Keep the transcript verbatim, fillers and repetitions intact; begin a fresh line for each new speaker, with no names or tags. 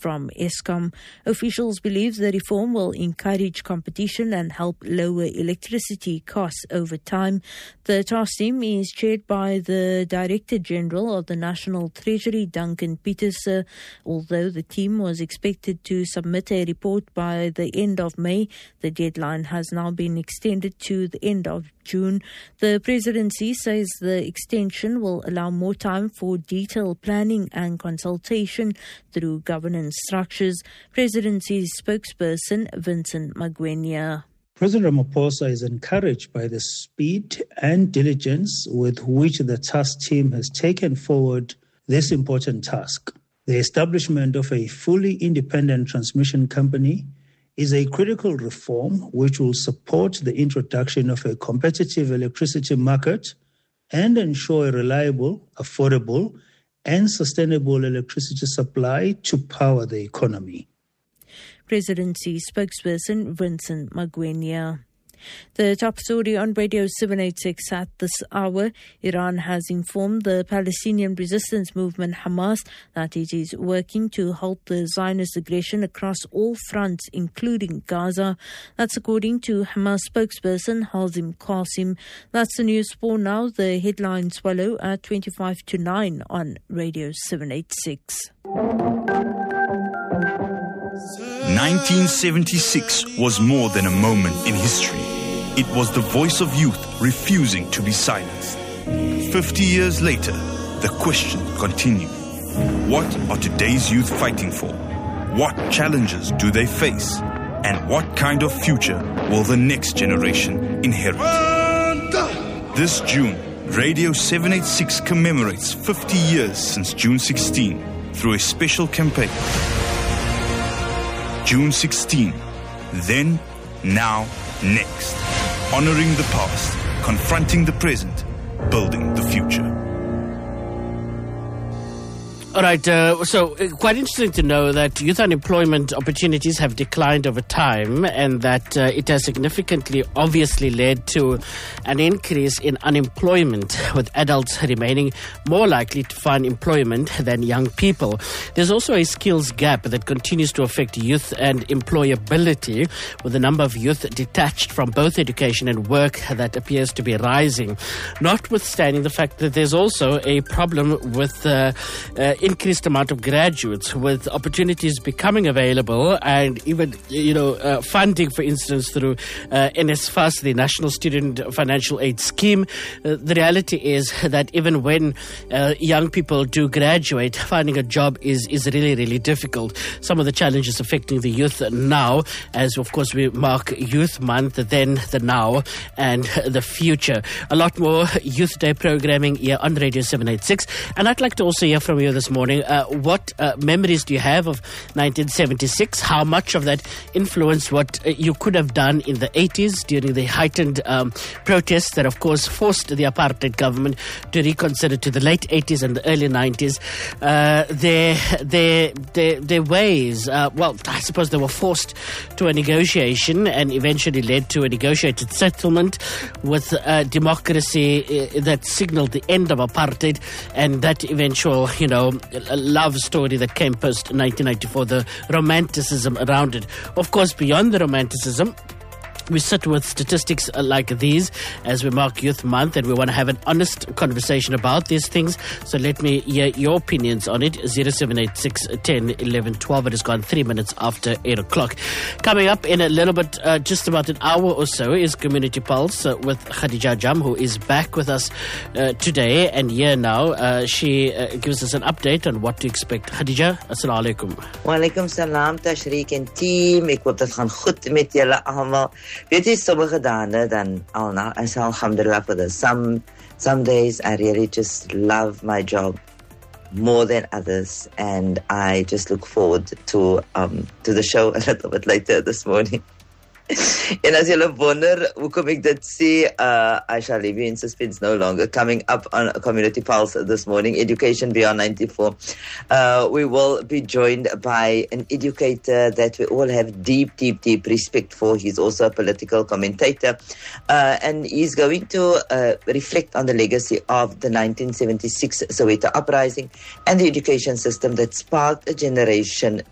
from Eskom. Officials believe the reform will encourage competition and help lower electricity costs over time. The task team is chaired by the Director General of the National Treasury, Duncan Pieterse. Although the team was expected to submit a report by the end of May, the deadline has now been extended to the end of June. The presidency says the extension will allow more time for detailed planning and consultation through governance structures. Presidency spokesperson Vincent Magwenya.
President Ramaphosa is encouraged by the speed and diligence with which the task team has taken forward this important task. The establishment of a fully independent transmission company is a critical reform which will support the introduction of a competitive electricity market and ensure a reliable, affordable, and sustainable electricity supply to power the economy.
Presidency spokesperson Vincent Magwenya. The top story on Radio seven eighty-six at this hour. Iran has informed the Palestinian resistance movement Hamas that it is working to halt the Zionist aggression across all fronts, including Gaza. That's according to Hamas spokesperson Hazim Qasim. That's the news for now. The headlines follow at twenty-five to nine on Radio seven eighty-six.
nineteen seventy-six was more than a moment in history. It was the voice of youth refusing to be silenced. Fifty years later, the question continues. What are today's youth fighting for? What challenges do they face? And what kind of future will the next generation inherit? This June, Radio seven eighty-six commemorates fifty years since June sixteenth through a special campaign. June sixteenth, then, now, next. Honoring the past, confronting the present, building the future.
All right, uh, so uh, quite interesting to know that youth unemployment opportunities have declined over time, and that uh, it has significantly, obviously led to an increase in unemployment, with adults remaining more likely to find employment than young people. There's also a skills gap that continues to affect youth and employability, with the number of youth detached from both education and work that appears to be rising, notwithstanding the fact that there's also a problem with uh, uh, increased amount of graduates, with opportunities becoming available, and even, you know, uh, funding, for instance, through uh, N S F A S, the National Student Financial Aid Scheme. Uh, the reality is that even when uh, young people do graduate, finding a job is, is really, really difficult. Some of the challenges affecting the youth now, as of course we mark Youth Month, then the now and the future. A lot more Youth Day programming here on Radio seven eighty-six. And I'd like to also hear from you this morning. Uh, what uh, memories do you have of nineteen seventy-six? How much of that influenced what uh, you could have done in the eighties during the heightened um, protests that, of course, forced the apartheid government to reconsider to the late eighties and the early nineties uh, their, their, their, their ways? Uh, well, I suppose they were forced to a negotiation and eventually led to a negotiated settlement with uh, democracy uh, that signaled the end of apartheid, and that eventual, you know, a love story that came post nineteen ninety-four, the romanticism around it. Of course, beyond the romanticism, we sit with statistics like these as we mark Youth Month, and we want to have an honest conversation about these things. So let me hear your opinions on it. zero seven eight six, ten, eleven, twelve. It has gone three minutes after eight o'clock. Coming up in a little bit, uh, just about an hour or so, is Community Pulse uh, with Khadija Jam, who is back with us uh, today and here now. Uh, she uh, gives us an update on what to expect. Khadija, assalamu alaikum.
Wa alaikum salam, Tashriq en team. Ek hoop dit gaan goed met julle almal. Weet jy, sommige dae dan al nou, I say alhamdulillah for this. Some some days I really just love my job more than others, and I just look forward to um to the show a little bit later this morning. En as julle wonder hoekom ek dit sê, uh, I shall leave you in suspense no longer. Coming up on Community Pulse this morning, Education Beyond ninety-four, uh, we will be joined by an educator that we all have deep, deep, deep respect for. He's also a political commentator, uh, and he's going to uh, reflect on the legacy of the nineteen seventy-six Soweto uprising and the education system that sparked a generation